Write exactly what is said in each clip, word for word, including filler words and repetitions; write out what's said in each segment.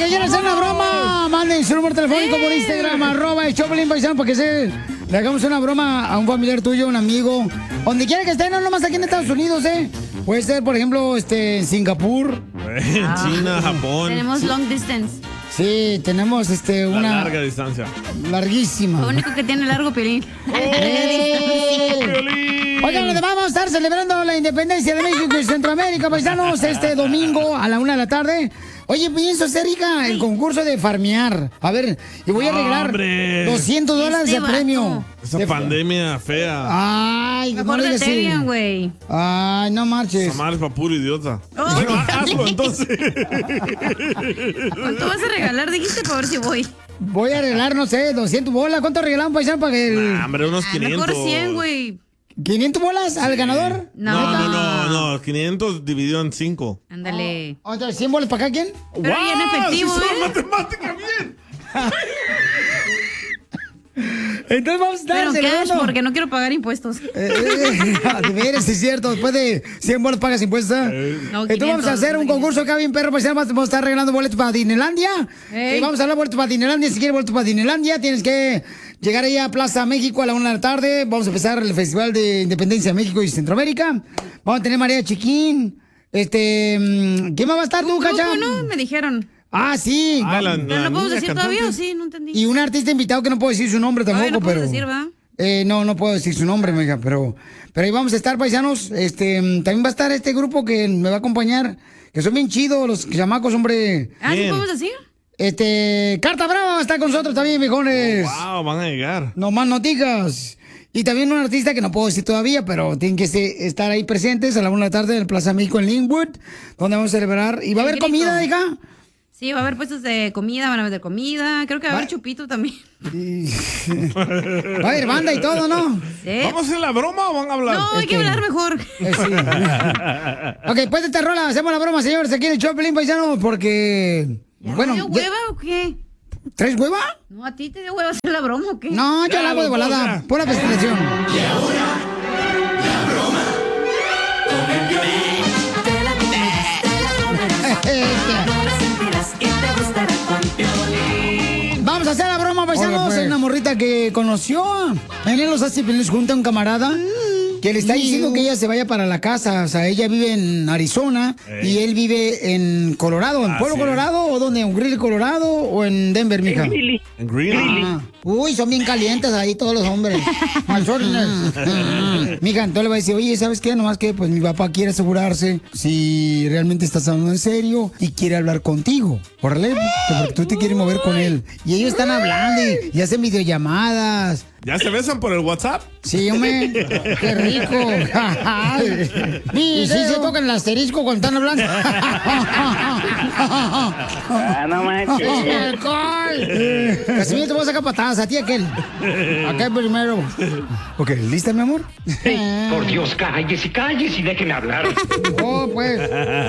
quieren hacer una broma, manden su número telefónico por Instagram, arroba el Choplin Paisano, porque se, le hagamos una broma a un familiar tuyo, un amigo, donde quiera que esté, no nomás aquí en Estados Unidos, ¿eh? Puede ser, por ejemplo, este, en Singapur. En ah, China, Japón. Tenemos long distance. Sí, tenemos este, una... La larga distancia. Larguísima. Lo único que tiene largo, Piolín. ¡Oh! Oigan, vamos a estar celebrando la independencia de México y Centroamérica, paisanos, este domingo a la una de la tarde. Oye, pienso hacer, hija, el concurso de farmear. A ver, y voy a regalar ¡Hombre! doscientos dólares Este de premio. Esa de pandemia fea. Ay, mejor no de digas así. Ethereum, güey. Ay, no marches. Samar es pa' puro idiota. Oh. Bueno, hazlo entonces. ¿Cuánto vas a regalar? Dijiste para ver si voy. Voy a regalar, no sé, doscientos bolas. ¿Cuánto regalamos, paisano, para que el... Nah, hombre, unos Ah, quinientos. mejor cien, güey. ¿quinientos bolas al ganador? No. No, no, no, no, quinientos dividido en cinco. Ándale. Oh, entonces, ¿cien bolas para acá quién? Pero ya en efectivo, ¡Sí, ¿eh? son matemática bien! Entonces vamos a estar Pero cash, celebrando. porque no quiero pagar impuestos. Eh, eh, de veras, sí es cierto. Después de cien bolas pagas impuestos. No, Entonces vamos a hacer un concurso acá bien perro. Pues vamos a estar regalando boletos para Disneylandia. Ey. Y vamos a hablar boletos para Disneylandia. Si quieres boletos para Disneylandia, tienes que llegar ahí a Plaza México a la una de la tarde. Vamos a empezar el Festival de Independencia de México y Centroamérica. Vamos a tener María Chiquín. Este, mm, ¿quién más va a estar tú, Cacha? No, me dijeron. Ah, sí. Ah, la- ¿Pero la lo podemos niña decir cantante. todavía o sí? No entendí. Y un artista invitado que no puedo decir su nombre tampoco, Ay, no puedo pero... decir, ¿verdad? Eh, no, no puedo decir su nombre, mija, pero, pero ahí vamos a estar, paisanos. Este, mm, también va a estar este grupo que me va a acompañar, que son bien chidos, los chamacos, hombre. Ah, ¿sí Bien. podemos decir? Este, Carta Brava va a estar con nosotros también, viejones. Wow, van a llegar. No más noticas. Y también un artista que no puedo decir todavía, pero tienen que se- estar ahí presentes a la una de la tarde en el Plaza México en Linwood, donde vamos a celebrar. ¿Y va a haber Grito. comida, hija? Sí, va a haber puestos de comida, van a vender comida. Creo que va a haber Va- chupito también. Y- va a haber banda y todo, ¿no? ¿Sí? ¿Vamos a hacer la broma o van a hablar? No, hay que Este- hablar mejor. Eh, sí. Ok, después de esta rola hacemos la broma, señores, aquí en el Choplin, paisano, porque... Bueno, ¿Te dio ya- hueva o qué? ¿Traes hueva? No, ¿a ti te dio hueva hacer la broma o qué? No, yo Ya, la hago de los dos, volada. ya. Pura presentación. Vamos a hacer la broma, paisanos. Órale, pues. Hay una morrita que conoció en los Hacipiles junto a un camarada que le está diciendo que ella se vaya para la casa. O sea, ella vive en Arizona Ey. y él vive en Colorado. ¿En Ah, Pueblo sí. Colorado o dónde? ¿En Greeley, Colorado o en Denver, mija? Greeley. En Green. Ah, uy, son bien calientes ahí todos los hombres. Malsornes. Mija, entonces le va a decir, oye, ¿sabes qué? Nomás que pues mi papá quiere asegurarse si realmente estás hablando en serio y quiere hablar contigo. Órale, porque tú te quieres mover con él. Y ellos están hablando y, y hacen videollamadas. ¿Ya se besan por el WhatsApp? Sí, hombre, qué rico. Y sí se tocan el asterisco cuando están hablando. Ah, no manches. ¡Alcohol! Casimiro, te voy a sacar patadas a ti aquel. Acá primero. Ok, ¿lista, mi amor? Por Dios, cállese y cállese y déjeme hablar. Oh, pues.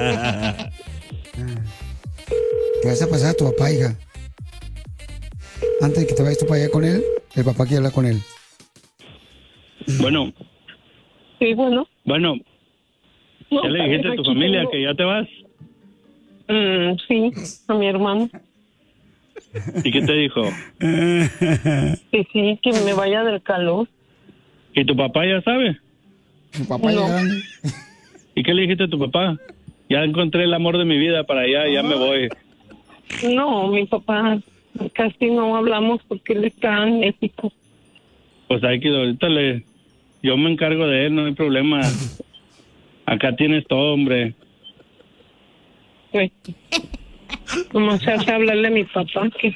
Te vas a pasar a tu papá, hija. Antes de que te vayas tú para allá con él, el papá quiere hablar con él. Bueno, Sí, bueno. bueno, No, ¿ya le dijiste a tu aquí familia tengo- que ya te vas? Mm, sí, a mi hermano. ¿Y qué te dijo? Que sí, que me vaya del calor. ¿Y tu papá ya sabe? Tu papá ya No. grande. ¿Y qué le dijiste a tu papá? Ya encontré el amor de mi vida para allá, ya me voy. No, mi papá casi no hablamos porque él está en México. Pues hay que ahorita le... Yo me encargo de él, no hay problema. Acá tienes todo, hombre. Pues, como se hace hablarle a mi papá que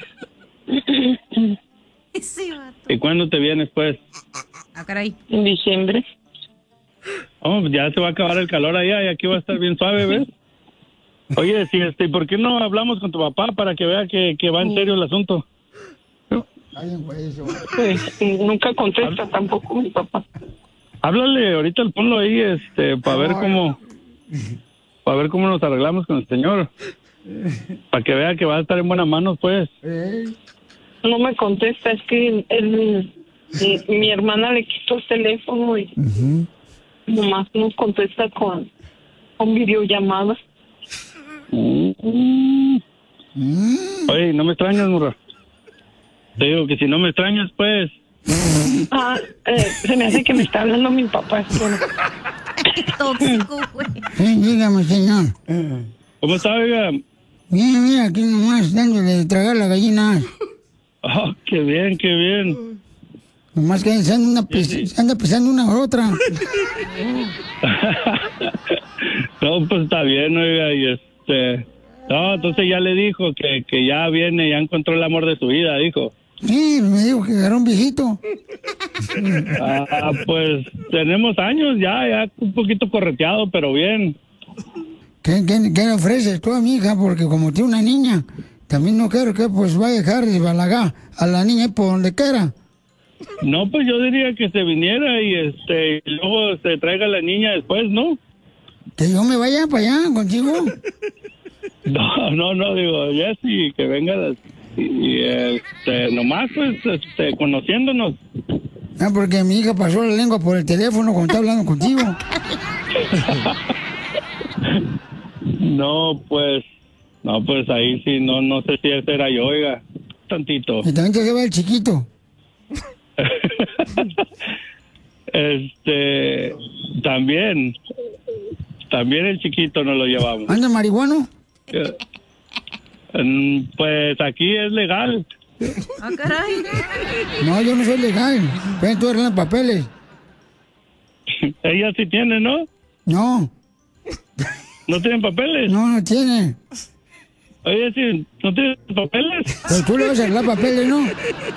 Sí, vato. ¿Y cuándo te vienes, pues? Ah, caray. en diciembre. Oh, ya se va a acabar el calor allá y aquí va a estar bien suave, ¿ves? Oye, sí, este, ¿por qué no hablamos con tu papá para que vea que, que va en serio el asunto? Ay, güey, eso. Pues sí, nunca contesta tampoco mi papá. Háblale, ahorita ponlo ahí, este, para ver Ay. cómo, para ver cómo nos arreglamos con el señor, para que vea que va a estar en buenas manos, pues. Eh, No me contesta, es que él, mi, mi hermana le quitó el teléfono y ujú. nomás nos contesta con, con videollamadas. Mm. Mm. Oye, ¿no me extrañas, morra? Te digo que si no me extrañas, pues... Ah, eh, se me hace que me está hablando mi papá. Espera. Tóxico, güey. Sí, dígame, señor. ¿Cómo está, oiga? Bien, mira, aquí nomás dándole de tragar la gallina. Oh, qué bien, qué bien. Nomás que se anda, una pis- se anda pisando una por otra. No, pues está bien, oiga, y este... No, entonces ya le dijo que, que ya viene, ya encontró el amor de su vida, dijo. Sí, me dijo que agarró un viejito. Ah, pues tenemos años ya, ya un poquito correteado, pero bien. ¿Qué, qué, qué le ofreces tú a mi hija? Porque como tiene una niña, también no quiero que pues vaya a dejar de balagar a la niña por donde quiera. No, pues yo diría que se viniera y este y luego se traiga a la niña después, ¿no? Que yo me vaya para allá contigo. No, no, no, digo, Jessy, que venga y, y, este, nomás pues este, conociéndonos. Ah, porque mi hija pasó la lengua por el teléfono cuando está hablando contigo. No, pues, no, pues ahí sí, no, no sé si ese era yo, oiga, tantito. Y también te lleva el chiquito. Este, también, también el chiquito nos lo llevamos. ¿Anda marihuano? Eh, mm, Pues aquí es legal. Ah, caray. No, yo no soy legal. Ven, tú arreglas papeles. Ella sí tiene, ¿no? No, ¿No tienen papeles? no, no tiene. Oye, sí, ¿no tienen papeles? Pero tú le vas a arreglar papeles, ¿no?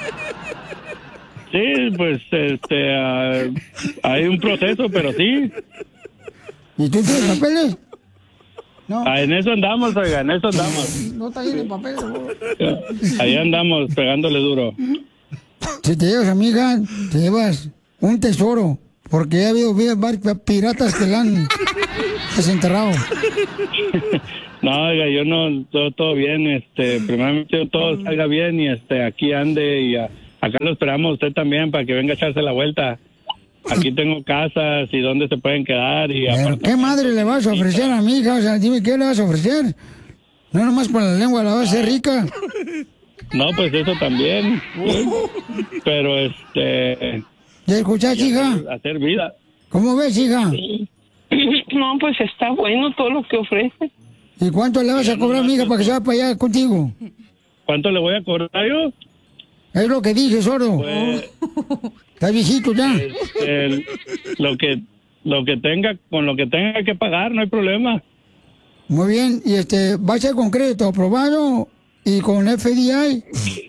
Sí, pues este, ah, hay un proceso, pero sí. ¿Y tú tienes papeles? No, Ah, en eso andamos, oiga, en eso andamos. no está lleno de papeles. Bro. Ahí andamos pegándole duro. Si te llevas, amiga, te llevas un tesoro. Porque ha habido varios piratas que la han desenterrado. No, oiga, yo no, todo, todo bien, este, primeramente todo salga bien y este, aquí ande y a- acá lo esperamos usted también para que venga a echarse la vuelta. Aquí tengo casas y dónde se pueden quedar y Pero, ¿qué madre le vas a ofrecer a mi hija? O sea, dime, ¿qué le vas a ofrecer? No nomás con la lengua la vas a hacer rica. No, pues eso también. Pero este, ¿Ya escuchás, hija? hacer vida. ¿Cómo ves, hija? No, pues está bueno todo lo que ofrece. ¿Y cuánto le vas a cobrar a mi hija para que se vaya para allá contigo? ¿Cuánto le voy a cobrar yo? Es lo que dije, sordo. Pues, Estás viejito ya. el- lo que lo que tenga, con lo que tenga que pagar, no hay problema. Muy bien. ¿Y este, va a ser con crédito aprobado y con F D I?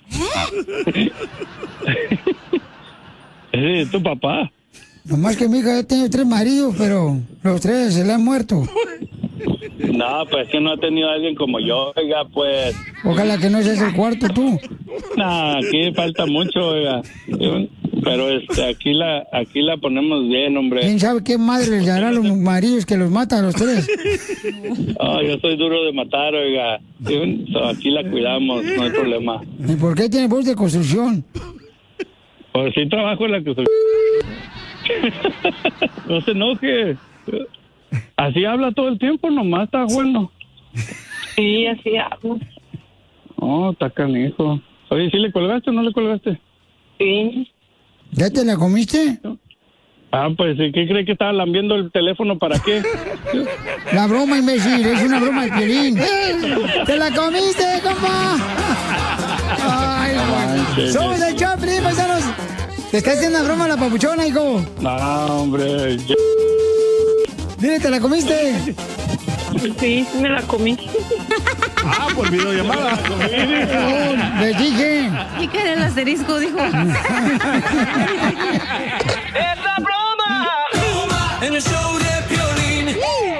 Ese es tu papá. Nomás que mi hija ha tenido tres maridos, pero los tres se le han muerto. No, pues que no ha tenido a alguien como yo, oiga, pues. Ojalá que no seas el cuarto tú. No, aquí falta mucho, oiga. Pero este, aquí la, aquí la ponemos bien, hombre. ¿Quién sabe qué madre les dará a los maridos que los matan a los tres? Oh, yo soy duro de matar, oiga. So, aquí la cuidamos, no hay problema. ¿Y por qué tiene voz de construcción? Pues sí trabajo en la que soy. No se enoje. Así habla todo el tiempo, nomás está bueno. Sí, así hablo. Oh, está canijo. Oye, ¿sí le colgaste o no le colgaste? Sí. ¿Ya te la comiste? Ah, pues, ¿qué cree que estaba lambiendo el teléfono? ¿Para qué? La broma, imbécil, es una broma de Piolín. ¡Te la comiste, compa! ¡Ay, güey! ¡Somos el Choplin, paisanos! ¿Te está haciendo una broma a la papuchona, hijo? No, hombre. Yo... Dile, ¿te la comiste? Sí, sí me la comí. Ah, por videollamada. Oh, les dije. ¿Y qué era el asterisco? Dijo. ¡Es la broma! En el show de Piolín.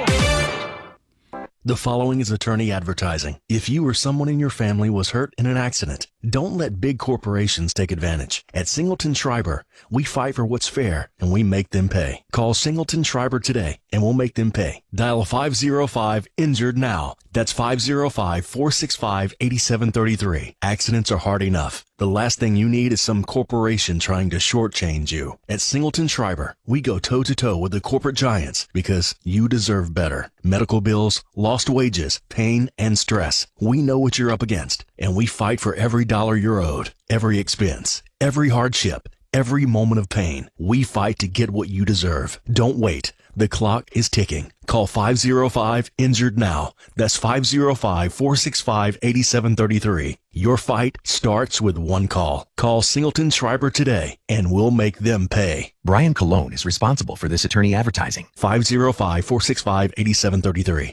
The following is attorney advertising. If you or someone in your family was hurt in an accident, don't let big corporations take advantage. At Singleton Schreiber, we fight for what's fair and we make them pay. Call Singleton Schreiber today and we'll make them pay. Dial five oh five injured now. That's five oh five, four six five, eight seven three three. Accidents are hard enough. The last thing you need is some corporation trying to shortchange you. At Singleton Schreiber, we go toe-to-toe with the corporate giants because you deserve better. Medical bills, lost wages, pain, and stress. We know what you're up against, and we fight for every dollar you're owed, every expense, every hardship, every moment of pain. We fight to get what you deserve. Don't wait. The clock is ticking. Call five oh five, injured now. That's five oh five, four six five, eight seven three three. Your fight starts with one call. Call Singleton Schreiber today, and we'll make them pay. Brian Colon is responsible for this attorney advertising. five oh five, four six five, eight seven three three.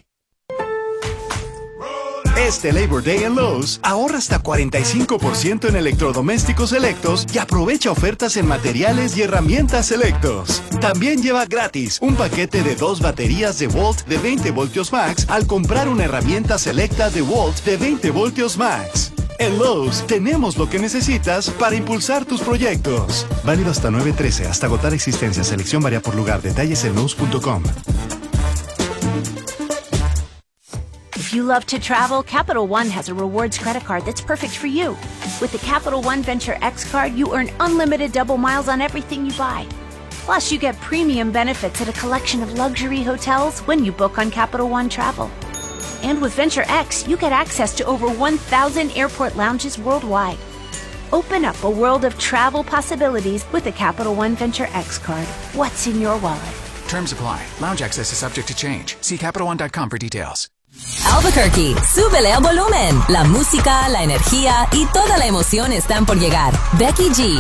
Este Labor Day en Lowe's, ahorra hasta cuarenta y cinco por ciento en electrodomésticos selectos y aprovecha ofertas en materiales y herramientas selectos. También lleva gratis un paquete de dos baterías de Volt de veinte voltios max al comprar una herramienta selecta de Volt de veinte voltios max. En Lowe's tenemos lo que necesitas para impulsar tus proyectos. Válido hasta nueve trece, hasta agotar existencia. Selección varía por lugar. Detalles en Lowe's punto com. If you love to travel, Capital One has a rewards credit card that's perfect for you. With the Capital One Venture X card, you earn unlimited double miles on everything you buy. Plus, you get premium benefits at a collection of luxury hotels when you book on Capital One Travel. And with Venture X, you get access to over one thousand airport lounges worldwide. Open up a world of travel possibilities with the Capital One Venture X card. What's in your wallet? Terms apply. Lounge access is subject to change. See Capital One dot com for details. Albuquerque, súbele a volumen. La música, la energía y toda la emoción están por llegar. Becky G.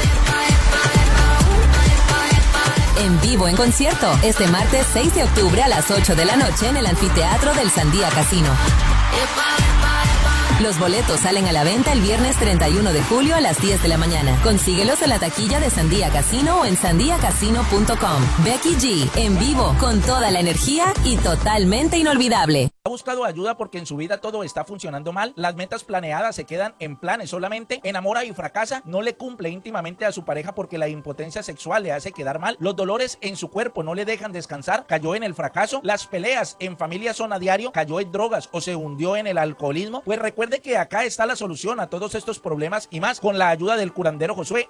En vivo en concierto, este martes seis de octubre a las ocho de la noche en el anfiteatro del Sandía Casino. Los boletos salen a la venta el viernes treinta y uno de julio a las diez de la mañana. Consíguelos en la taquilla de Sandía Casino o en sandia casino punto com. Becky G, en vivo, con toda la energía y totalmente inolvidable. Ha buscado ayuda porque en su vida todo está funcionando mal, las metas planeadas se quedan en planes solamente, enamora y fracasa, no le cumple íntimamente a su pareja porque la impotencia sexual le hace quedar mal, los dolores en su cuerpo no le dejan descansar, cayó en el fracaso, las peleas en familia son a diario, cayó en drogas o se hundió en el alcoholismo. Pues recuerde que acá está la solución a todos estos problemas y más con la ayuda del curandero Josué.